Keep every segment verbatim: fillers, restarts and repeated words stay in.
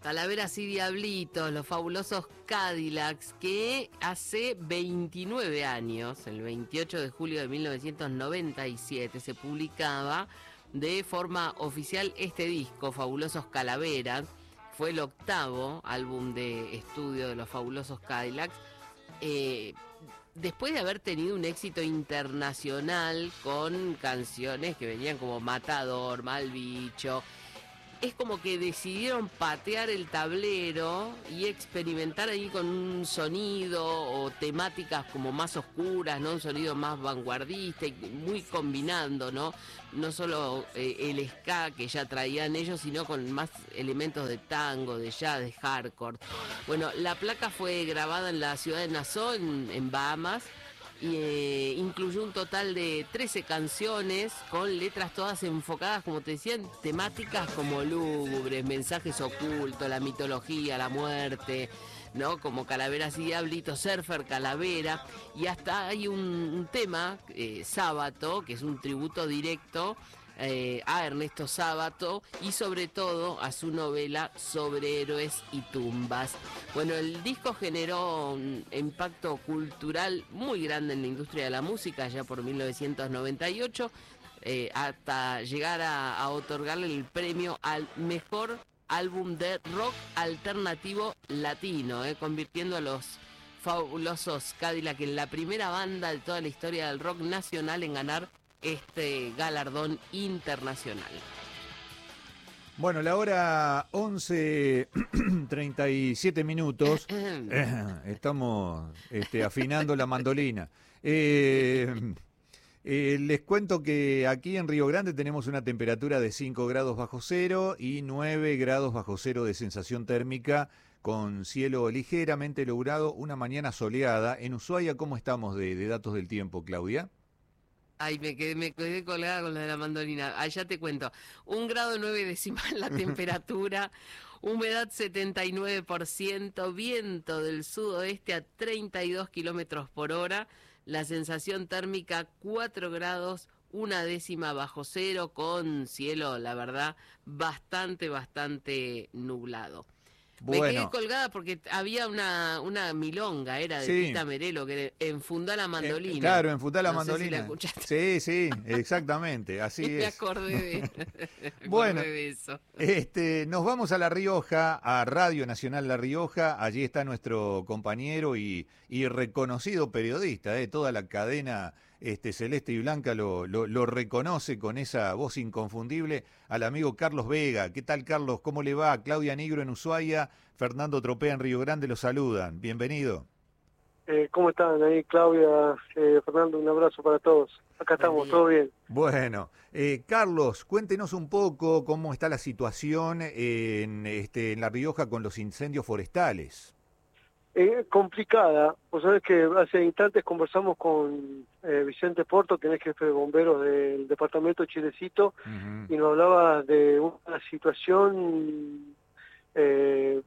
Calaveras y Diablitos, los fabulosos Cadillacs, que hace veintinueve años, el veintiocho de julio de mil novecientos noventa y siete, se publicaba de forma oficial este disco, Fabulosos Calaveras. Fue el octavo álbum de estudio de los fabulosos Cadillacs. Eh, después de haber tenido un éxito internacional con canciones que venían como Matador, Mal Bicho, es como que decidieron patear el tablero y experimentar ahí con un sonido o temáticas como más oscuras, ¿no? Un sonido más vanguardista y muy combinando, ¿no? No solo eh, el ska que ya traían ellos, sino con más elementos de tango, de jazz, de hardcore. Bueno, la placa fue grabada en la ciudad de Nassau, en, en Bahamas, y eh, incluyó un total de trece canciones con letras todas enfocadas, como te decía, en temáticas como lúgubres, mensajes ocultos, la mitología, la muerte, ¿no? Como Calaveras y Diablitos, Surfer Calavera, y hasta hay un, un tema, eh, Sábato, que es un tributo directo Eh, a Ernesto Sábato y sobre todo a su novela Sobre Héroes y Tumbas. Bueno, el disco generó un impacto cultural muy grande en la industria de la música ya por mil novecientos noventa y ocho, eh, hasta llegar a, a otorgarle el premio al mejor álbum de rock alternativo latino, eh, convirtiendo a los fabulosos Cadillac en la primera banda de toda la historia del rock nacional en ganar este galardón internacional. Bueno, la hora once treinta y siete minutos. Estamos este, afinando la mandolina. Eh, eh, les cuento que aquí en Río Grande tenemos una temperatura de cinco grados bajo cero y nueve grados bajo cero de sensación térmica, con cielo ligeramente nublado, una mañana soleada. En Ushuaia, ¿cómo estamos de, de datos del tiempo, Claudia? Ay, me quedé, me quedé colgada con la de la mandolina. Allá te cuento. Un grado nueve decimal la temperatura, humedad setenta y nueve por ciento, viento del sudoeste a treinta y dos kilómetros por hora, la sensación térmica cuatro grados, una décima bajo cero, con cielo, la verdad, bastante, bastante nublado. Me quedé Bueno, colgada porque había una, una milonga, era de sí. Tita Merelo, que enfundó la Eh, mandolina. claro, enfundar la No sé si la mandolina. escuchaste. Sí, sí, exactamente, Y así me es. acordé de, me Bueno, acordé de eso. este, nos vamos a La Rioja, a Radio Nacional La Rioja. Allí está nuestro compañero y, y reconocido periodista, eh, toda la cadena este, celeste y blanca lo, lo, lo reconoce con esa voz inconfundible, al amigo Carlos Vega. ¿Qué tal, Carlos? ¿Cómo le va? Claudia Nigro en Ushuaia, Fernando Tropea en Río Grande lo saludan. Bienvenido. Eh, ¿Cómo están ahí, Claudia, eh, Fernando? Un abrazo para todos. Acá Buen estamos, día. todo bien. Bueno, eh, Carlos, cuéntenos un poco cómo está la situación en, este, en La Rioja con los incendios forestales. Eh, complicada. Vos sabés que hace instantes conversamos con eh, Vicente Porto, que es jefe de bomberos del departamento Chilecito, Uh-huh. y nos hablaba de una situación eh,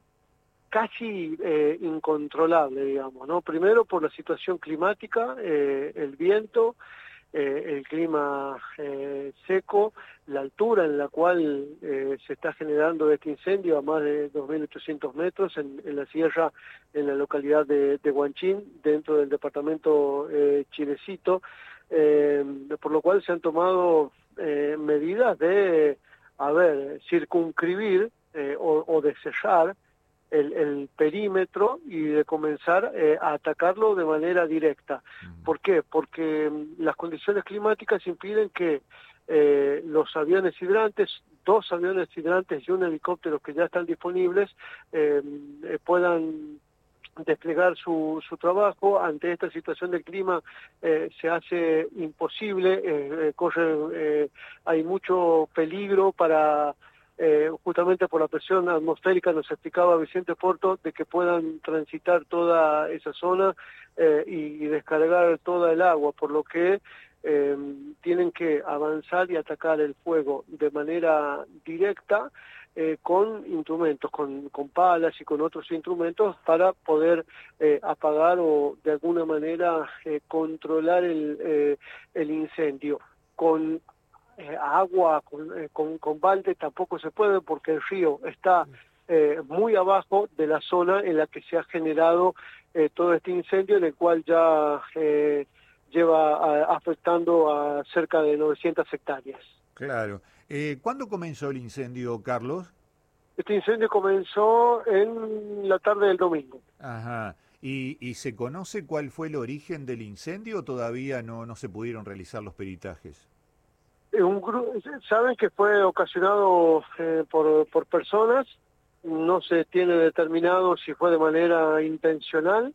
casi eh, incontrolable, digamos, ¿no? Primero por la situación climática, eh, el viento, eh, el clima eh, seco, la altura en la cual eh, se está generando este incendio a más de dos mil ochocientos metros en, en la sierra, en la localidad de, de Huanchín, dentro del departamento eh, Chilecito, eh, por lo cual se han tomado eh, medidas de, a ver, circunscribir eh, o, o de cerrar El, el perímetro y de comenzar eh, a atacarlo de manera directa. ¿Por qué? Porque mm, las condiciones climáticas impiden que eh, los aviones hidrantes, dos aviones hidrantes y un helicóptero que ya están disponibles, eh, eh, puedan desplegar su, su trabajo. Ante esta situación del clima eh, se hace imposible, eh, eh, corre, eh, hay mucho peligro para... Eh, justamente por la presión atmosférica, nos explicaba Vicente Porto, de que puedan transitar toda esa zona eh, y, y descargar toda el agua, por lo que eh, tienen que avanzar y atacar el fuego de manera directa eh, con instrumentos, con, con palas y con otros instrumentos para poder eh, apagar o de alguna manera eh, controlar el, eh, el incendio. Con Eh, agua con, eh, con, con balde tampoco se puede porque el río está eh, muy abajo de la zona en la que se ha generado eh, todo este incendio, en el cual ya eh, lleva a, afectando a cerca de novecientas hectáreas. Claro. Eh, ¿Cuándo comenzó el incendio, Carlos? Este incendio comenzó en la tarde del domingo. Ajá. ¿Y, y se conoce cuál fue el origen del incendio o todavía no, no se pudieron realizar los peritajes? Un gru- saben que fue ocasionado eh, por, por personas, no se tiene determinado si fue de manera intencional.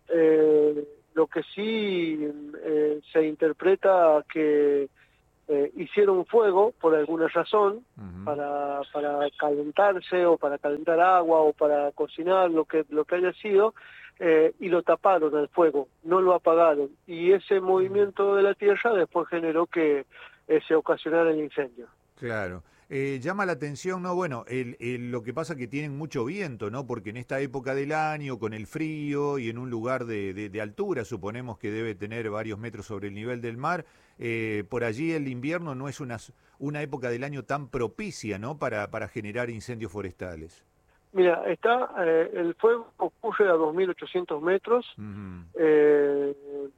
Eh, lo que sí eh, se interpreta que eh, hicieron fuego por alguna razón, Uh-huh. para, para calentarse o para calentar agua o para cocinar, lo que, lo que haya sido, eh, y lo taparon al fuego, no lo apagaron. Y ese movimiento de la tierra después generó que eh, se ocasionara el incendio. Claro. Eh, llama la atención, ¿no? Bueno, el, el- lo que pasa que tienen mucho viento, ¿no? Porque en esta época del año, con el frío y en un lugar de, de- de altura, suponemos que debe tener varios metros sobre el nivel del mar, eh, por allí el invierno no es una, s- una época del año tan propicia, ¿no? Para, para generar incendios forestales. Mira, está eh, el fuego ocurre a dos mil ochocientos metros. Ujú. eh,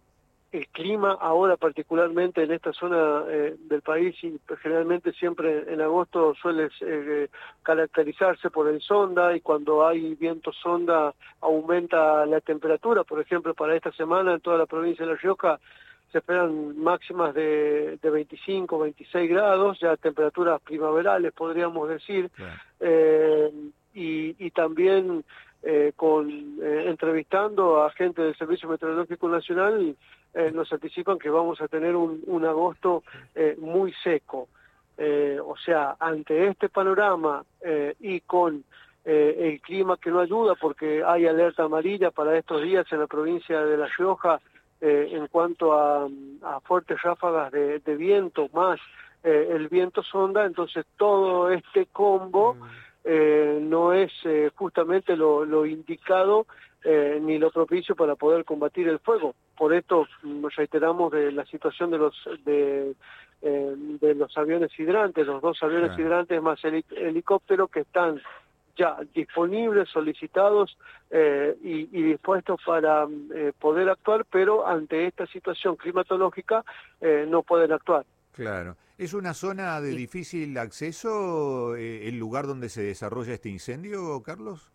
el clima ahora particularmente en esta zona eh, del país, y generalmente siempre en agosto suele eh, caracterizarse por el sonda, y cuando hay viento sonda aumenta la temperatura. Por ejemplo, para esta semana en toda la provincia de La Rioja se esperan máximas de, de veinticinco, veintiséis grados, ya temperaturas primaverales podríamos decir. Claro. eh, y, y también eh, con eh, entrevistando a gente del Servicio Meteorológico Nacional, eh, nos anticipan que vamos a tener un, un agosto eh, muy seco. Eh, o sea, ante este panorama eh, y con eh, el clima que no ayuda, porque hay alerta amarilla para estos días en la provincia de La Rioja eh, en cuanto a, a fuertes ráfagas de, de viento, más eh, el viento sonda, entonces todo este combo eh, no es eh, justamente lo, lo indicado eh, ni lo propicio para poder combatir el fuego. Por esto nos reiteramos de la situación de los de, eh, de los aviones hidrantes, los dos aviones Claro. hidrantes más el helicóptero que están ya disponibles, solicitados eh, y, y dispuestos para eh, poder actuar, pero ante esta situación climatológica eh, no pueden actuar. Claro. ¿Es una zona de Y- difícil acceso eh, el lugar donde se desarrolla este incendio, Carlos?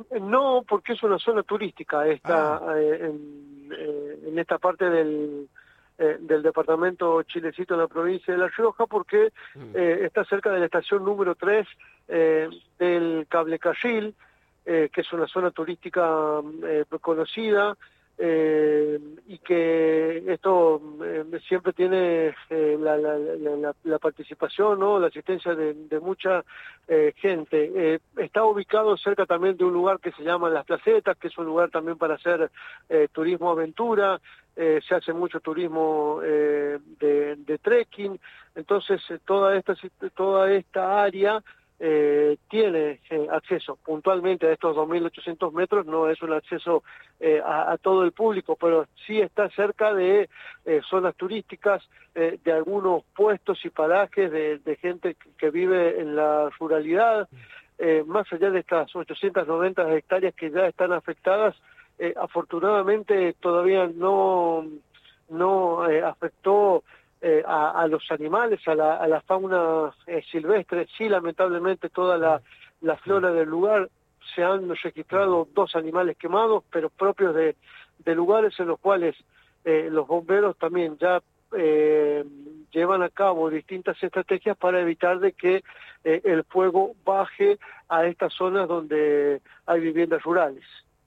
No, porque es una zona turística esta, Ah, eh, en, eh, en esta parte del, eh, del departamento Chilecito en la provincia de La Rioja, porque Mm. eh, está cerca de la estación número tres eh, del Cable Carril, eh, que es una zona turística eh, conocida, eh, y que esto eh, siempre tiene eh, la, la, la, la- la participación, ¿no? La asistencia de, de mucha eh, gente. Eh, está ubicado cerca también de un lugar que se llama Las Placetas, que es un lugar también para hacer eh, turismo aventura. Eh, se hace mucho turismo eh, de, de trekking. Entonces eh, toda esta toda esta área eh, tiene eh, acceso puntualmente a estos dos mil ochocientos metros. No es un acceso eh, a, a todo el público, pero sí está cerca de eh, zonas turísticas, eh, de algunos puestos y parajes de, de gente que, que vive en la ruralidad. Eh, más allá de estas ochocientas noventa hectáreas que ya están afectadas, eh, afortunadamente todavía no, no eh, afectó eh, a, a los animales, a la, a la fauna eh, silvestre. Sí, lamentablemente toda la, la flora del lugar. Se han registrado dos animales quemados, pero propios de, de lugares en los cuales eh, los bomberos también ya eh, llevan a cabo distintas estrategias para evitar de que eh, el fuego baje a estas zonas donde hay viviendas rurales.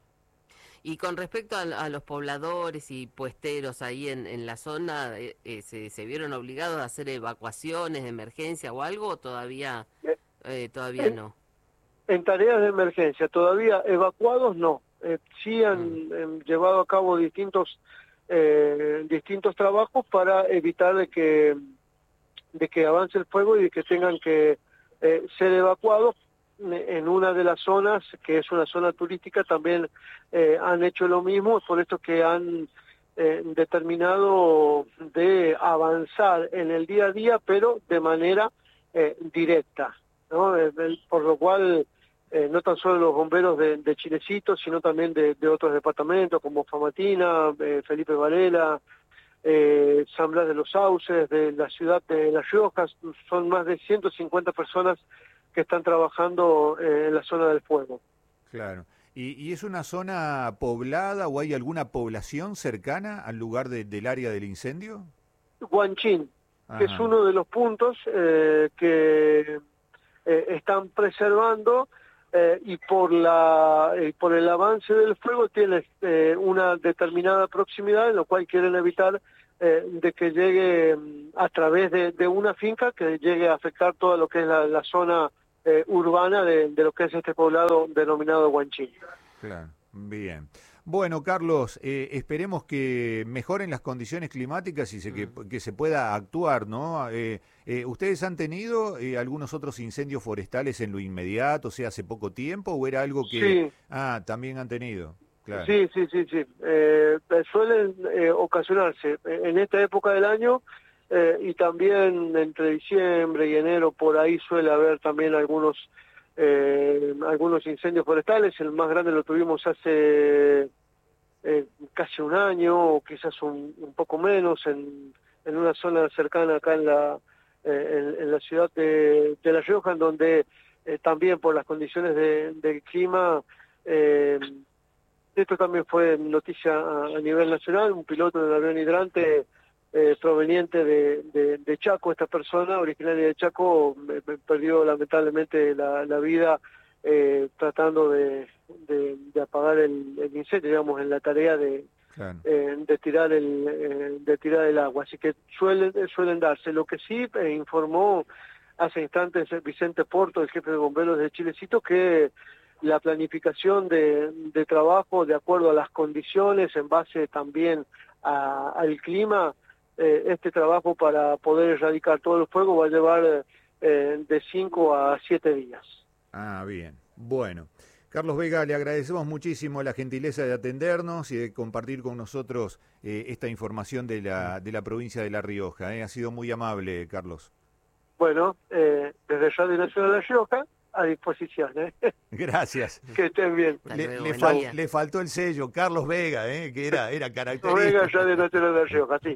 Y con respecto a, a los pobladores y puesteros ahí en, en la zona, eh, eh, ¿se, se vieron obligados a hacer evacuaciones de emergencia o algo? ¿O todavía, Eh, eh, todavía En, no? en tareas de emergencia, todavía evacuados no. Eh, sí han Mm. eh, llevado a cabo distintos eh, distintos trabajos para evitar de que de que avance el fuego y de que tengan que eh, ser evacuados. En una de las zonas, que es una zona turística, también eh, han hecho lo mismo, por esto que han eh, determinado de avanzar en el día a día, pero de manera eh, directa, ¿no? Eh, el- por lo cual eh, no tan solo los bomberos de, de Chilecito, sino también de, de otros departamentos como Famatina, eh, Felipe Varela, eh, San Blas de los Sauces, de la ciudad de La Rioja. Son más de ciento cincuenta personas que están trabajando eh, en la zona del fuego. Claro. ¿Y, ¿Y es una zona poblada o hay alguna población cercana al lugar de, del área del incendio? Guanchín, que Ajá. es uno de los puntos eh, que eh, están preservando eh, y por la eh, por el avance del fuego tiene eh, una determinada proximidad, en lo cual quieren evitar eh, de que llegue a través de, de una finca, que llegue a afectar todo lo que es la, la zona eh, urbana de, de lo que es este poblado denominado Guanchín. Claro, bien. Bueno, Carlos, eh, esperemos que mejoren las condiciones climáticas y se, que, que se pueda actuar, ¿no? Eh, eh, ¿Ustedes han tenido eh, algunos otros incendios forestales en lo inmediato, o sea, hace poco tiempo, o era algo que... Sí. Ah, también han tenido, claro. Sí, sí, sí, sí. Eh, suelen eh, ocasionarse en esta época del año eh, y también entre diciembre y enero, por ahí suele haber también algunos... Eh, algunos incendios forestales. El más grande lo tuvimos hace eh, casi un año, o quizás un, un poco menos, en, en una zona cercana acá en la eh, en, en la ciudad de, de La Rioja, en donde eh, también por las condiciones de, del clima, eh, esto también fue noticia a, a nivel nacional. Un piloto del avión hidrante Eh, proveniente de, de, de Chaco, esta persona originaria de Chaco, me, me perdió lamentablemente la, la vida eh, tratando de, de, de apagar el, el incendio, digamos, en la tarea de, Claro. eh, de tirar el eh, de tirar el agua. Así que suelen suelen darse. Lo que sí eh, informó hace instantes Vicente Porto, el jefe de bomberos de Chilecito, que la planificación de, de trabajo de acuerdo a las condiciones, en base también a, al clima, eh, este trabajo para poder erradicar todo el fuego va a llevar eh, de cinco a siete días. Ah, bien. Bueno. Carlos Vega, le agradecemos muchísimo la gentileza de atendernos y de compartir con nosotros eh, esta información de la, de la provincia de La Rioja. Eh. Ha sido muy amable, Carlos. Bueno, eh, desde Radio Nacional de La Rioja, a disposición. ¿eh? Gracias. Que estén bien. Le, luego, le, buen fal, día. le faltó el sello, Carlos Vega, eh, que era, era característico. Vega, Radio Nacional de La Rioja, sí.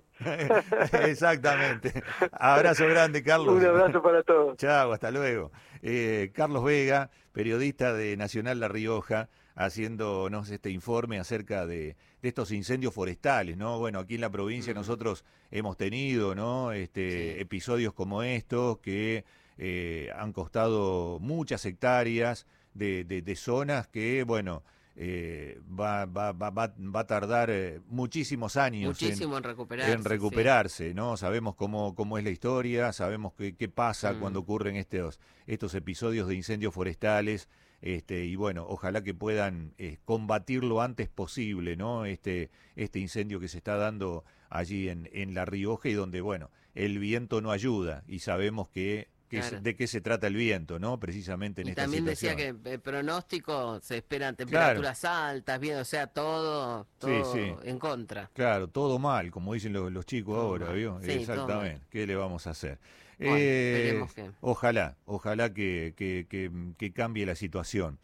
Exactamente. Abrazo grande, Carlos. Un abrazo para todos. Chao, hasta luego. Eh, Carlos Vega, periodista de Nacional La Rioja, haciéndonos este informe acerca de, de estos incendios forestales, ¿no? Bueno, aquí en la provincia mm. nosotros hemos tenido, ¿no? Este, sí. episodios como estos que eh, han costado muchas hectáreas de, de, de zonas que, bueno, eh, va, va, va, va, va a tardar eh, muchísimos años Muchísimo en, en recuperarse, en recuperarse, sí. ¿no? Sabemos cómo, cómo es la historia, sabemos qué, qué pasa mm. cuando ocurren estos, estos episodios de incendios forestales. Este, y bueno, ojalá que puedan eh, combatir lo antes posible, ¿no? Este, este incendio que se está dando allí en, en La Rioja y donde, bueno, el viento no ayuda y sabemos que, que claro. es, de qué se trata el viento, ¿no? Precisamente en y esta también situación. decía que el pronóstico se esperan temperaturas claro. altas, bien, o sea, todo, todo sí, sí. en contra. Claro, todo mal, como dicen los, los chicos todo ahora, mal. ¿Vio? Sí, exactamente. ¿Qué le vamos a hacer? Bueno, eh, que... Ojalá, ojalá que, que, que, que cambie la situación.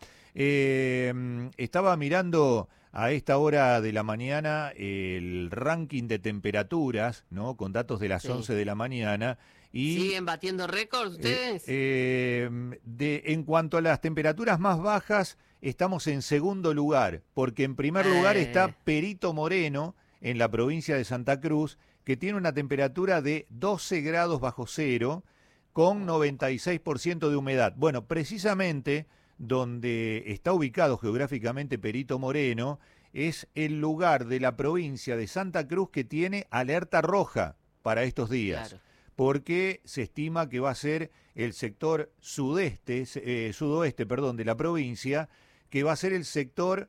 Eh, estaba mirando a esta hora de la mañana el ranking de temperaturas, ¿no? Con datos de las sí. once de la mañana. Y, ¿siguen batiendo récords ustedes? Eh, eh, de, en cuanto a las temperaturas más bajas, estamos en segundo lugar, porque en primer eh. lugar está Perito Moreno, en la provincia de Santa Cruz, que tiene una temperatura de doce grados bajo cero, con noventa y seis por ciento de humedad. Bueno, precisamente donde está ubicado geográficamente Perito Moreno, es el lugar de la provincia de Santa Cruz que tiene alerta roja para estos días. Claro. Porque se estima que va a ser el sector sudeste, eh, sudoeste, perdón, de la provincia, que va a ser el sector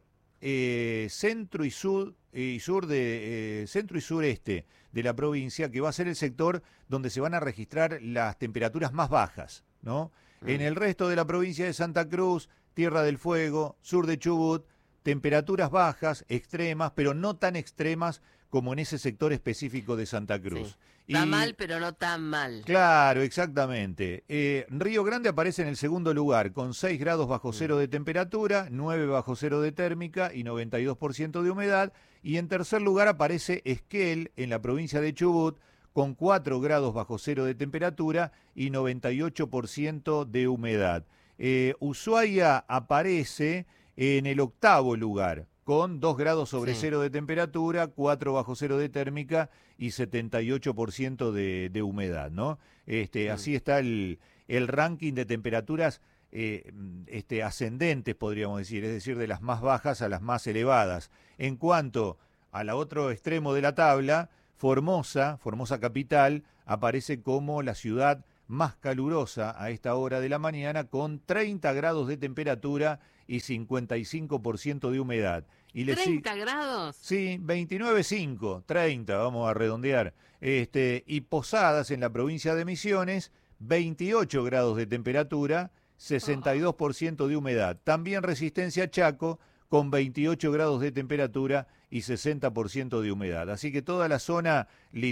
eh, centro y sur y sur de eh, centro y sureste de la provincia, que va a ser el sector donde se van a registrar las temperaturas más bajas, ¿no? Mm. En el resto de la provincia de Santa Cruz, Tierra del Fuego, sur de Chubut, temperaturas bajas, extremas, pero no tan extremas como en ese sector específico de Santa Cruz. Sí. Está Y, mal, pero no tan mal. Claro, exactamente. Eh, Río Grande aparece en el segundo lugar, con seis grados bajo cero Mm. de temperatura, nueve bajo cero de térmica y noventa y dos por ciento de humedad. Y en tercer lugar aparece Esquel, en la provincia de Chubut, con cuatro grados bajo cero de temperatura y noventa y ocho por ciento de humedad. Eh, Ushuaia aparece en el octavo lugar, con dos grados sobre Sí. cero de temperatura, cuatro bajo cero de térmica y setenta y ocho por ciento de, de humedad, ¿no? Este, Mm. Así está el, el ranking de temperaturas eh, este, ascendentes, podríamos decir, es decir, de las más bajas a las más elevadas. En cuanto al otro extremo de la tabla, Formosa, Formosa capital, aparece como la ciudad más calurosa a esta hora de la mañana, con treinta grados de temperatura y cincuenta y cinco por ciento de humedad. Y le sigue- ¿treinta grados? Sí, veintinueve punto cinco, treinta, vamos a redondear. Este, y Posadas, en la provincia de Misiones, veintiocho grados de temperatura, sesenta y dos por ciento de humedad. También Resistencia Chaco, con veintiocho grados de temperatura y sesenta por ciento de humedad. Así que toda la zona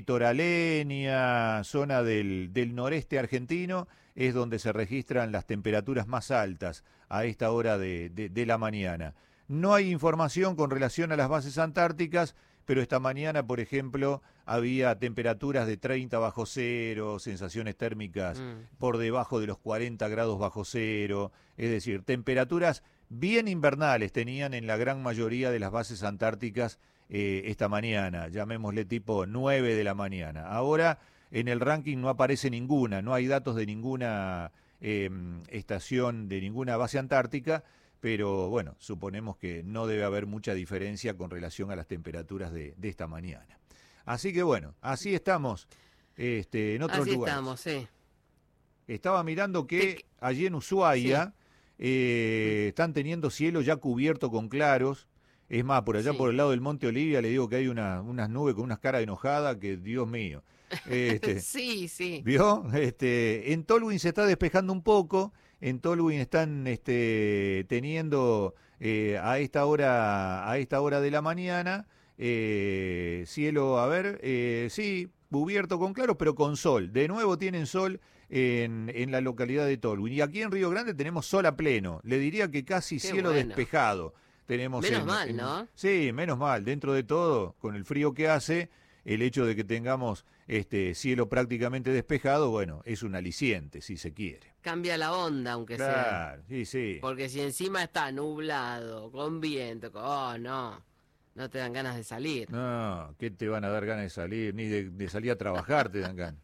litoraleña, zona del, del noreste argentino, es donde se registran las temperaturas más altas a esta hora de, de, de la mañana. No hay información con relación a las bases antárticas, pero esta mañana, por ejemplo, había temperaturas de treinta bajo cero, sensaciones térmicas Mm. por debajo de los cuarenta grados bajo cero, es decir, temperaturas bien invernales tenían en la gran mayoría de las bases antárticas eh, esta mañana, llamémosle tipo nueve de la mañana. Ahora en el ranking no aparece ninguna, no hay datos de ninguna eh, estación, de ninguna base antártica, pero bueno, suponemos que no debe haber mucha diferencia con relación a las temperaturas de, de esta mañana. Así que bueno, así estamos este, en otros Así lugares. estamos, sí. Estaba mirando que Te- allí en Ushuaia eh, están teniendo cielo ya cubierto con claros. Es más, por allá Sí. por el lado del Monte Olivia le digo que hay una, unas nubes con unas caras enojadas que, Dios mío. Este, Sí, sí. ¿Vio? Este, en Tolwyn se está despejando un poco. En Tolwyn están este, teniendo eh, a esta hora a esta hora de la mañana eh, cielo, a ver, eh, sí, cubierto con claros, pero con sol. De nuevo tienen sol en, en la localidad de Tolwyn. Y aquí en Río Grande tenemos sol a pleno. Le diría que casi Qué cielo bueno. despejado. Tenemos Menos en- mal, en- ¿no? Sí, menos mal. Dentro de todo, con el frío que hace, el hecho de que tengamos este cielo prácticamente despejado, bueno, es un aliciente, si se quiere. Cambia la onda, aunque sea. Claro, sí, sí. Porque si encima está nublado, con viento, con... oh, no, no te dan ganas de salir. No, ¿qué te van a dar ganas de salir? Ni de, de salir a trabajar te dan ganas.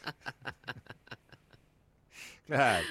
Claro.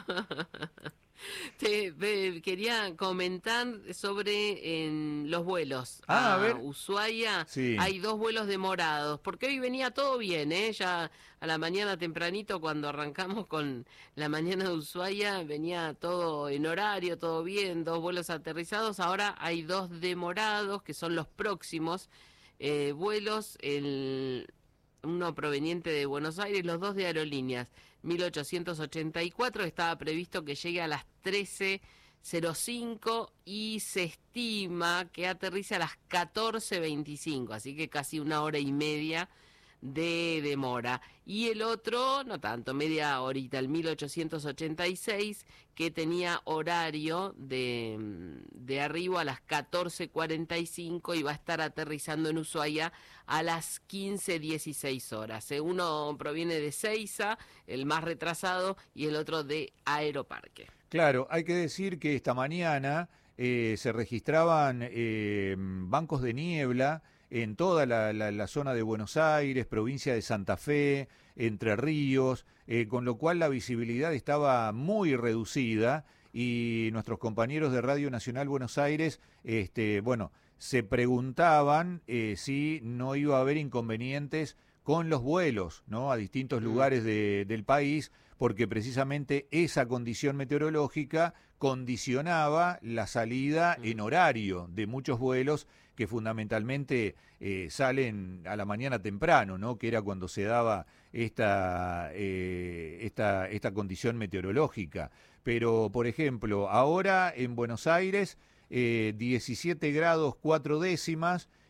Te, te quería comentar sobre en los vuelos Ah, a ver. Ushuaia. Sí. Hay dos vuelos demorados, porque hoy venía todo bien, ¿eh? Ya a la mañana tempranito, cuando arrancamos con la mañana de Ushuaia, venía todo en horario, todo bien, dos vuelos aterrizados. Ahora hay dos demorados, que son los próximos eh, vuelos, el, uno proveniente de Buenos Aires, los dos de Aerolíneas. mil ochocientos ochenta y cuatro estaba previsto que llegue a las trece cero cinco y se estima que aterrice a las catorce veinticinco, así que casi una hora y media de demora. Y el otro, no tanto, media horita, el mil ochocientos ochenta y seis, que tenía horario de, de arribo a las catorce cuarenta y cinco y va a estar aterrizando en Ushuaia a las quince dieciséis horas. Uno proviene de Seiza, el más retrasado, y el otro de Aeroparque. Claro, hay que decir que esta mañana eh, se registraban eh, bancos de niebla en toda la, la, la zona de Buenos Aires, provincia de Santa Fe, Entre Ríos, eh, con lo cual la visibilidad estaba muy reducida y nuestros compañeros de Radio Nacional Buenos Aires, este, bueno, se preguntaban eh, si no iba a haber inconvenientes con los vuelos, ¿no?, a distintos lugares de, del país, porque precisamente esa condición meteorológica condicionaba la salida en horario de muchos vuelos que fundamentalmente eh, salen a la mañana temprano, ¿no?, que era cuando se daba esta, eh, esta, esta condición meteorológica. Pero, por ejemplo, ahora en Buenos Aires, eh, diecisiete grados cuatro décimas,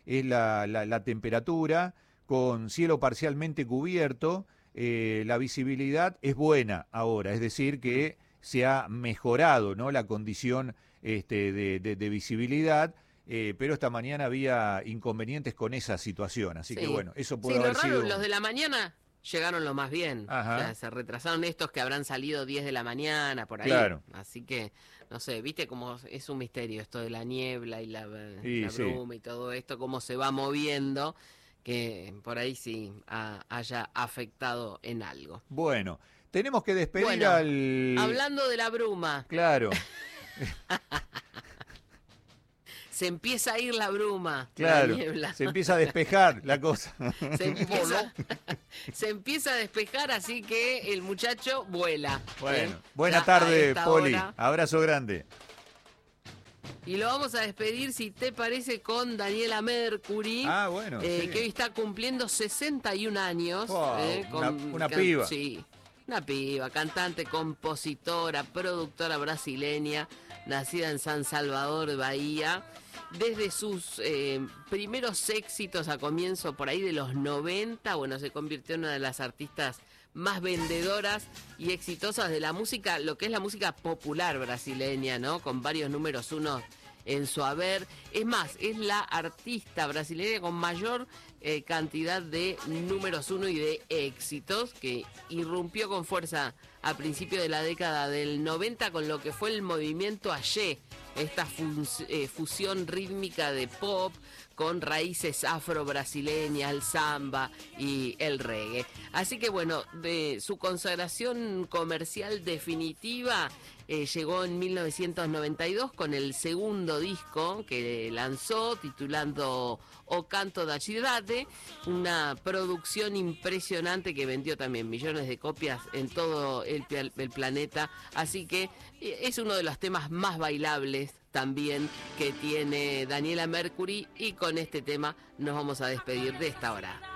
es la, la, la temperatura, con cielo parcialmente cubierto. Eh, la visibilidad es buena ahora, es decir, que se ha mejorado, ¿no?, la condición este, de, de, de visibilidad. Eh, pero esta mañana había inconvenientes con esa situación, así sí. que bueno, eso puede sí, haber lo raro, sido... Los de la mañana llegaron lo más bien, o sea, se retrasaron estos que habrán salido diez de la mañana, por ahí, claro. Así que, no sé, viste cómo es un misterio esto de la niebla y la, sí, la bruma sí. y todo esto, cómo se va moviendo, que por ahí sí ha, haya afectado en algo. Bueno, tenemos que despedir bueno, al... hablando de la bruma. Claro. Se empieza a ir la bruma, claro, la niebla. Se empieza a despejar la cosa. Se empieza, se empieza a despejar, así que el muchacho vuela. Bueno, ¿eh? buena ya tarde, Poli. Hora. Abrazo grande. Y lo vamos a despedir, si te parece, con Daniela Mercury. Ah, bueno. Eh, sí. Que hoy está cumpliendo sesenta y un años. Wow, eh, con, una una can, piba. Sí, una piba, cantante, compositora, productora brasileña, nacida en San Salvador, Bahía. Desde sus eh, primeros éxitos a comienzo por ahí de los noventa, bueno, se convirtió en una de las artistas más vendedoras y exitosas de la música, lo que es la música popular brasileña, ¿no? Con varios números uno en su haber. Es más, es la artista brasileña con mayor eh, cantidad de números uno y de éxitos, que irrumpió con fuerza a principios de la década del noventa con lo que fue el movimiento Axé, esta fus, eh, fusión rítmica de pop con raíces afro-brasileñas, el samba y el reggae. Así que bueno, de su consagración comercial definitiva eh, llegó en mil novecientos noventa y dos con el segundo disco que lanzó, titulando O Canto da Cidade, una producción impresionante que vendió también millones de copias en todo el, el planeta. Así que es uno de los temas más bailables también que tiene Daniela Mercury, y con este tema nos vamos a despedir de esta hora.